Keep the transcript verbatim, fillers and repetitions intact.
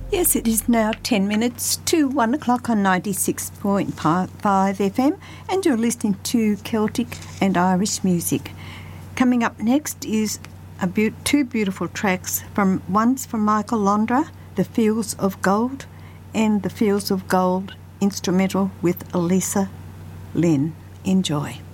Yes, it is now ten minutes to one o'clock on ninety-six point five F M, and you're listening to Celtic and Irish music. Coming up next is a be- two beautiful tracks, from one's from Michael Londra, The Fields of Gold, and The Fields of Gold instrumental with Elisa Lynn. Enjoy.